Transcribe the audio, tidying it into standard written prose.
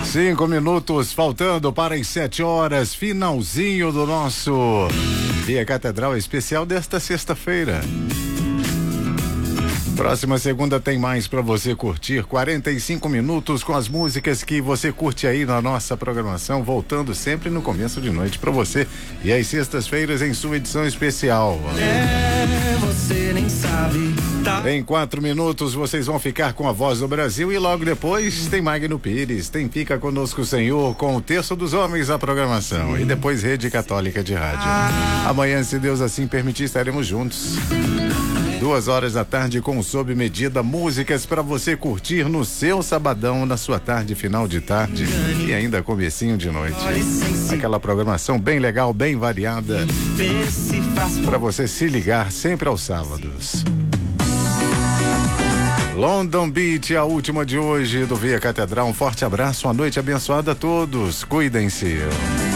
5 minutos faltando para as 7 horas, finalzinho do nosso Via Catedral especial desta sexta-feira. Próxima segunda tem mais para você curtir, 45 minutos com as músicas que você curte aí na nossa programação, voltando sempre no começo de noite para você. E às sextas-feiras em sua edição especial. Você nem sabe. Em 4 minutos vocês vão ficar com a Voz do Brasil e logo depois tem Magno Pires, tem Fica Conosco Senhor com o Terço dos Homens a programação e depois Rede Católica de Rádio. Amanhã, se Deus assim permitir, estaremos juntos. 2 horas da tarde com Sob Medida, músicas para você curtir no seu sabadão, na sua tarde, final de tarde e ainda comecinho de noite. Aquela programação bem legal, bem variada para você se ligar sempre aos sábados. London Beat, a última de hoje do Via Catedral. Um forte abraço, uma noite abençoada a todos. Cuidem-se.